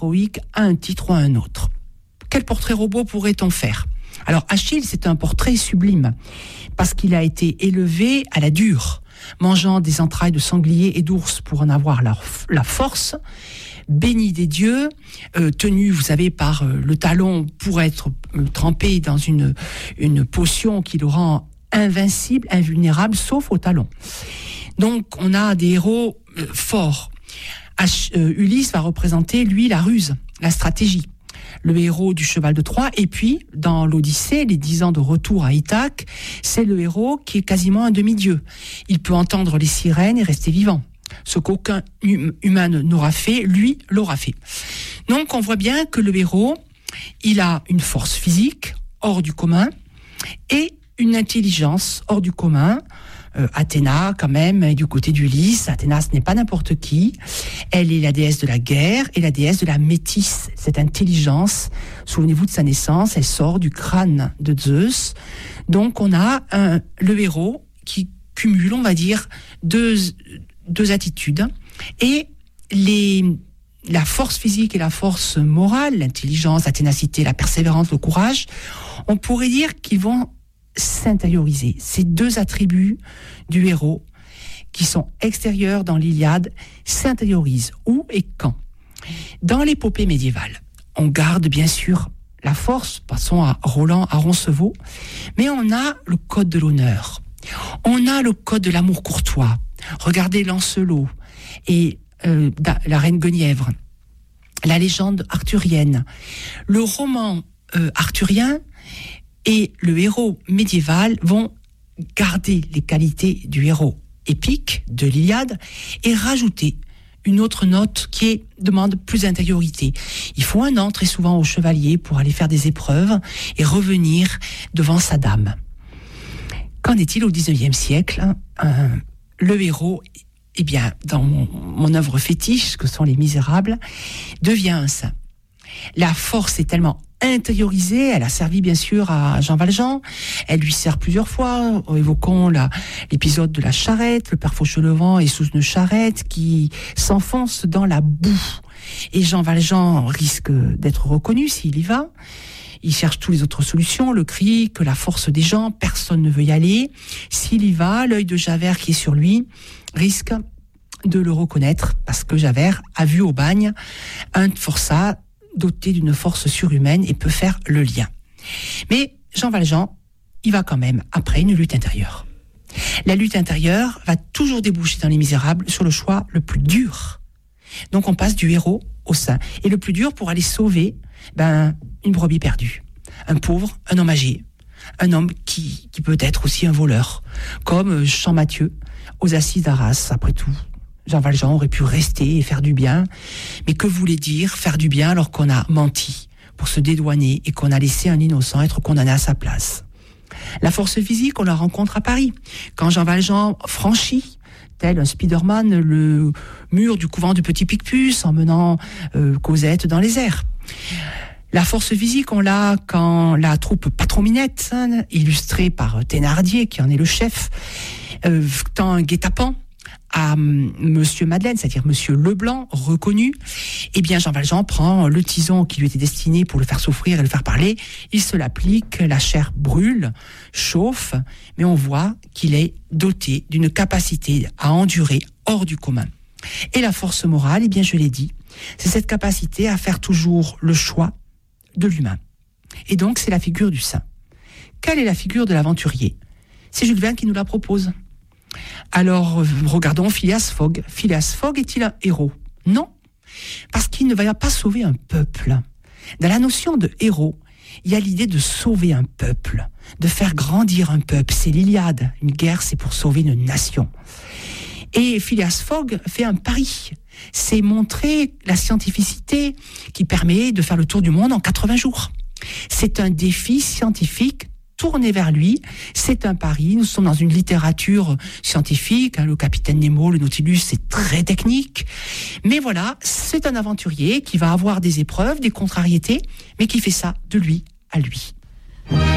héroïque à un titre ou à un autre. Quel portrait robot pourrait-on faire ? Alors Achille, c'est un portrait sublime, parce qu'il a été élevé à la dure, mangeant des entrailles de sanglier et d'ours pour en avoir la force, béni des dieux, tenu, vous savez, par le talon pour être trempé dans une potion qui le rend invincible, invulnérable, sauf au talon. Donc on a des héros forts. Ulysse va représenter, lui, la ruse, la stratégie. Le héros du cheval de Troie, et puis, dans l'Odyssée, les 10 ans de retour à Ithaque, c'est le héros qui est quasiment un demi-dieu. Il peut entendre les sirènes et rester vivant. Ce qu'aucun humain n'aura fait, lui, l'aura fait. Donc, on voit bien que le héros, il a une force physique hors du commun et une intelligence hors du commun. Athéna, quand même, est du côté d'Ulysse. Athéna, ce n'est pas n'importe qui. Elle est la déesse de la guerre et la déesse de la métisse. Cette intelligence, souvenez-vous de sa naissance, elle sort du crâne de Zeus. Donc, on a le héros qui cumule, on va dire, deux attitudes. Et la force physique et la force morale, l'intelligence, la ténacité, la persévérance, le courage, on pourrait dire qu'ils vont s'intérioriser. Ces deux attributs du héros qui sont extérieurs dans l'Iliade s'intériorisent. Où et quand ? Dans l'épopée médiévale, on garde bien sûr la force, passons à Roland, à Roncevaux, mais on a le code de l'honneur, on a le code de l'amour courtois. Regardez Lancelot et la reine Guenièvre, la légende arthurienne, le roman arthurien et le héros médiéval vont garder les qualités du héros épique de l'Iliade et rajouter une autre note qui demande plus d'intériorité. Il faut un an très souvent au chevalier pour aller faire des épreuves et revenir devant sa dame. Qu'en est-il au XIXe siècle ? Le héros, eh bien, dans mon œuvre fétiche, que sont Les Misérables, devient un saint. La force est tellement intériorisée, elle a servi bien sûr à Jean Valjean, elle lui sert plusieurs fois, évoquons l'épisode de la charrette, le père Fauchelevent est sous une charrette qui s'enfonce dans la boue. Et Jean Valjean risque d'être reconnu s'il y va. Il cherche toutes les autres solutions, le cric, la force des gens, personne ne veut y aller. S'il y va, l'œil de Javert qui est sur lui risque de le reconnaître parce que Javert a vu au bagne un forçat doté d'une force surhumaine et peut faire le lien. Mais Jean Valjean, il va quand même après une lutte intérieure. La lutte intérieure va toujours déboucher dans Les Misérables sur le choix le plus dur. Donc on passe du héros au saint. Et le plus dur pour aller sauver une brebis perdue. Un pauvre, un homme âgé. Un homme qui peut être aussi un voleur. Comme Champmathieu aux assises d'Arras, après tout. Jean Valjean aurait pu rester et faire du bien. Mais que voulait dire faire du bien alors qu'on a menti pour se dédouaner et qu'on a laissé un innocent être condamné à sa place ? La force physique, on la rencontre à Paris. Quand Jean Valjean franchit, tel un Spider-Man, le mur du couvent du Petit Picpus, emmenant Cosette dans les airs. La force physique, on l'a quand la troupe Patron-Minette, illustrée par Thénardier, qui en est le chef, tend un guet-apens à Monsieur Madeleine, c'est-à-dire Monsieur Leblanc, reconnu, eh bien Jean Valjean prend le tison qui lui était destiné pour le faire souffrir et le faire parler, il se l'applique, la chair brûle, chauffe, mais on voit qu'il est doté d'une capacité à endurer hors du commun. Et la force morale, eh bien je l'ai dit, c'est cette capacité à faire toujours le choix de l'humain. Et donc c'est la figure du saint. Quelle est la figure de l'aventurier ? C'est Jules Verne qui nous la propose. Alors, regardons Phileas Fogg. Phileas Fogg est-il un héros ? Non, parce qu'il ne va pas sauver un peuple. Dans la notion de héros, il y a l'idée de sauver un peuple, de faire grandir un peuple. C'est l'Iliade. Une guerre, c'est pour sauver une nation. Et Phileas Fogg fait un pari. C'est montrer la scientificité qui permet de faire le tour du monde en 80 jours. C'est un défi scientifique tourné vers lui, c'est un pari. Nous sommes dans une littérature scientifique, le Capitaine Nemo, le Nautilus, c'est très technique. Mais voilà, c'est un aventurier qui va avoir des épreuves, des contrariétés, mais qui fait ça de lui à lui.